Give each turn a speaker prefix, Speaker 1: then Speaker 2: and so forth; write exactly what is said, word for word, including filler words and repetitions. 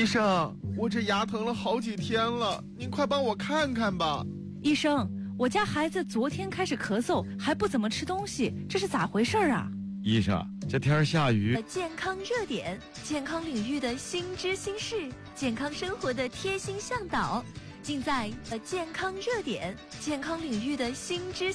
Speaker 1: 医生，我这牙疼了好几天了，您快帮我看看吧。
Speaker 2: 医生，我家孩子昨天开始咳嗽，还不怎么吃东西，这是咋回事啊？
Speaker 3: 医生，这天下雨，
Speaker 4: 健康热点，健康领域的新知新事，健康生活的贴心向导，尽在呃健康热点，健康领域的新知。